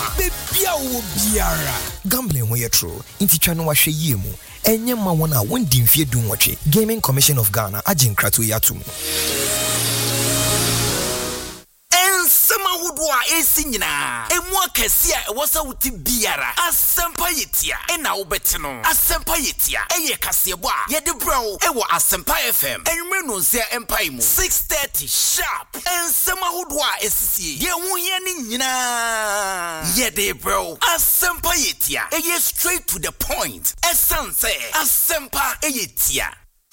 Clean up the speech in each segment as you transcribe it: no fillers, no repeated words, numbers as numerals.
Bebia wo biara. Gambling ho ye true. Inti twa no wahwe yie mu. Enye ma wona wondi mfie dunwotwe. Gaming Commission of Ghana aginkrato yatum. Ensema hudwa esi nyina. Emu akese a ewosa wuti biara. Asempa yetia ena wobete no. Asempa yetia eye kasebo a ye de bro ewo Asempa FM. Enwumre no nsia empai mu 6:30 sharp. Ensema hudwa esisi. Ye hu ye ni nyina. Ye de bro. Asempa yetia eye straight to the point. Essence Asempa yetia.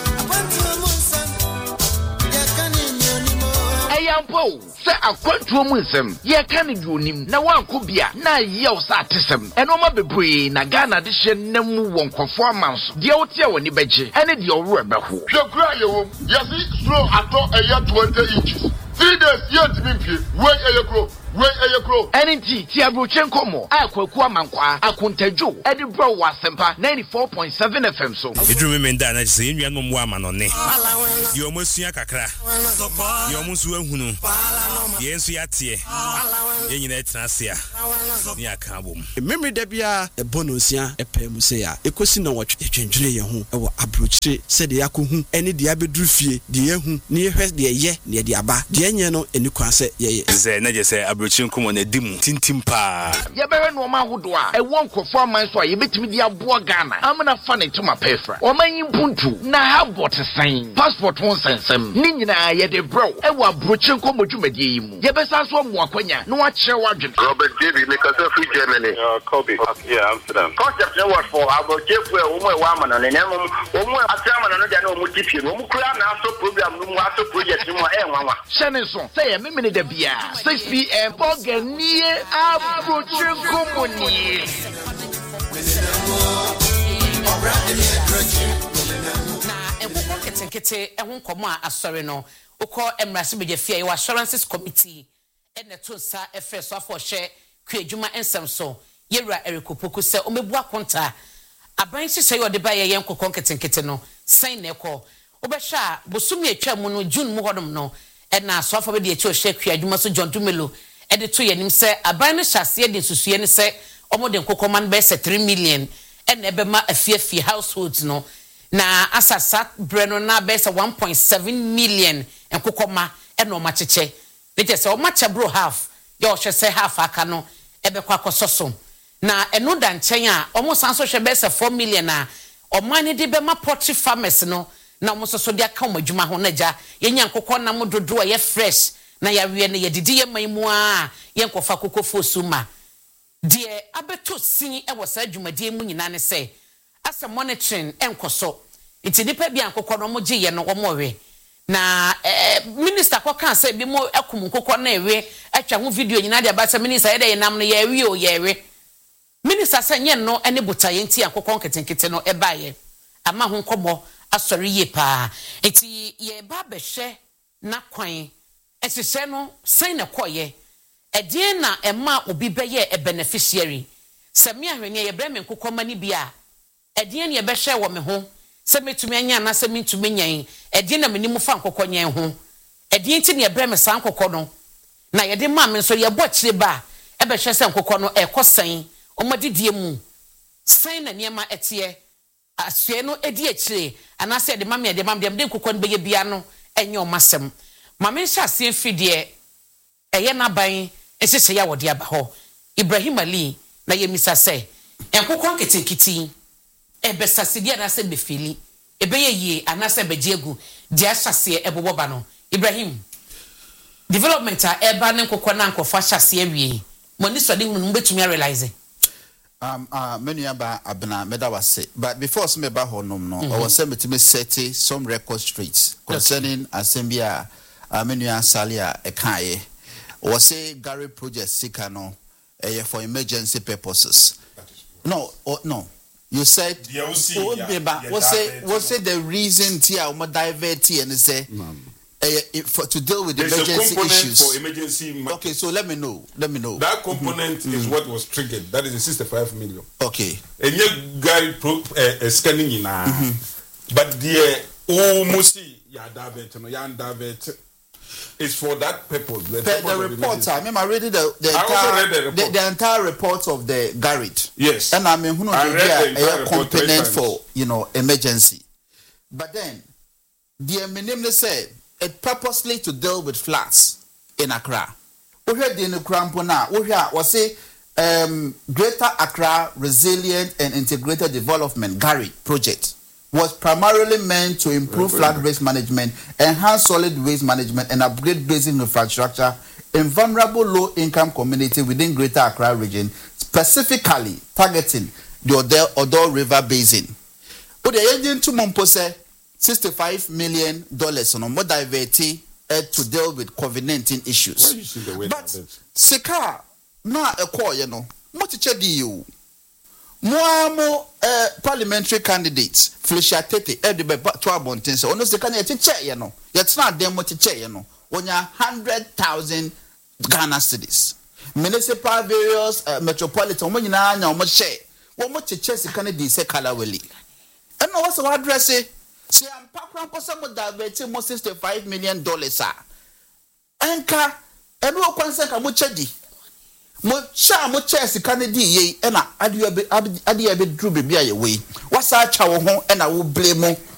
Ayampo se akwantuo mu nsem ye ka ne duonim na wanko bia na ye wo sa atesem enoma bebre na Ghana de hye namu wonkofo amanso de wotia woni beje ene de owro ebeho hwekura yewo yesi slow ato eya 20 inches 3 days yet me pie we ayekro Enti ti abrochen komo akwaku amankwa akontadwo edi bro wa Asempa 94.7 FM so edru me nda na se enua ngom wa manone yo mosua kakra yo musu ahunu ye nsu yatie ye nyina etrasia ni aka bom memory da bia ebonosia epem se ya ekosi na wotwe twendwere ye ho ewo abrochire se de yakohu ene de abedru fie de yehu ne yehwe de ye ne de aba de enye no eni kwan se ye ze na je se abrochire komo na dimu tintim pa ye bewe no ma hodo a ewo nkofo aman so a ye betimi de aboa Ghana amna fa ne tuma pefra o man yimpuntu na habot sign passport won sensem ni nyina ye de bro ewo abrochire komo dwumadie yi mu ye besa so mo akwanya no wa kire wadwen Robert David make us free Germany Kobe yeah Amsterdam concept no was for abrochire fu e wo mo wa amana ne nemu wo mo atrama no dia na wo mo tipie wo mo kura na aso program no mo aso project no nwanwa shene so say ye memene da bia 6 p.m. Boganie abrochire komoni na enko ketenkete ehun komo a asore no ukọ emrase begefia ye assurances committee ene to nsa efreso afọ hye kwadwuma ensem so yewura erikopoku se omebu akonta aban hyehyɛ yɛ de ba yɛ nkokɔ ketenkete no sign na ekɔ obɛhwɛ bosumi atwa mu no June mu hodom no ɛna so afọ be de echi ohye kwadwuma so John Dumelo ɛde to yɛ nim sɛ aban no hyase de susue ne sɛ ɔmo de nkokɔ man bɛ sɛ 3 million ɛna ɛbɛma afiafie households no na asasa bre no na bɛ sɛ 1.7 million nkokɔ ma ɛna ɔma kyekye ne je sɛ ɔma kyɛ bro half yɛ ɔhwɛ sɛ half aka no ɛbɛkɔ akɔsɔso na ɛno da nkyɛn a ɔmo san so hwɛ bɛ sɛ 4 million a ɔman ne de bɛma poultry farmers no na ɔmo so de aka ɔmo adwuma ho na gya yɛnya nkokɔ na mo dodo a yɛ fresh na yawe ne yedidi ye maimu a ye nkofa kokofo suma de abeto sin e wo sa adwumade mu nyina ne se asa monitoring enkoso nti nipa bia nkokọ no mo gye ye no omowe na minister ko kan se bi mo akum nkokọ na ewe atwa ho video nyina de abasa minister ye de ye nam no ye ewe o ye ewe minister se nye no ene botaye nti nkokọ nketenkete no ebaye ama ho nkomo asori ye pa nti ye ba behwe na kwan esise no sign na koye edie na ema obi beye a beneficiary se me ahwene ye breme nkokọ mani bia edie na ye behwe wo me ho se metumi anya na se metumi nyan edie na meni mu fa nkokọ nyan ho edie nti na ye breme san nkokọ no na ye de ma me so ye bo kire ba e behwe se nkokọ no ekosan omodidie mu sign na niema etie asue no edi akire anase de mame de nkokọ no beye bia no enye omasem mame sha se fidie eye na ban esese ya wode aba ho Ibrahim Ali na yemisa se enkokọ nketenkiti ebesasidi na se befili ebeye yi anase bejiegu dia hyase eboboba no Ibrahim development a eba ne nkokọ na nkofo hyase awie moni so de hunu betumi realize many aba abna medawase but before some ba honom no I was metime set some record streets concerning assembia many salia ekaye or say Gary project sika no for emergency purposes no you said what's the reason tia o divert and say for to deal with emergency issues for emergency okay so let me know that component is what was triggered that is the 65 million okay and you Gary scanning in but the musi ya divert no ya divert It's for that purpose. The report, I remember reading the entire report of the Garrett. Yes. And I mean, who knows a component for, emergency. But then, the minimum said, it purposely to deal with floods in Accra. We heard the Nukrampo we heard, was say, Greater Accra Resilient and Integrated Development Garrett project was primarily meant to improve flood risk management, enhance solid waste management, and upgrade basic infrastructure in vulnerable low-income communities within Greater Accra region, specifically targeting the Odo River Basin. But the agent to Mompose $65 million on more diverted to deal with COVID-19 issues. But Seka na ekwo motiche di you. Mo parliamentary candidates Felicia Tete edebe to abonten so ono Seka na yeche ye no. Yetna dem motiche ye no. Onya 100,000 Ghana cedis. Municipal various metropolitan mo nyina anya mo share. Wo motiche Seka na di se Kalaweli. Eno was what address say am pakran ko some divert mo $65 million enka eno kwanse ka mo chedi mo sha mo chesi kanedi ye na ade be dru be bia ye we wasa cha wo ho na wo blame